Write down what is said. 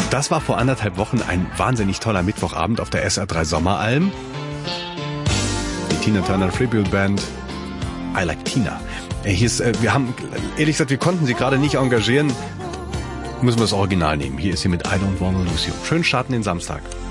Das war vor 1,5 Wochen ein wahnsinnig toller Mittwochabend auf der SR3 Sommeralm. Die Tina Turner Tribute Band I Like Tina. Wir haben, ehrlich gesagt, wir konnten sie gerade nicht engagieren. Müssen wir das Original nehmen. Hier ist sie mit I Don't Wanna Lose You. Schönen Start in den Samstag.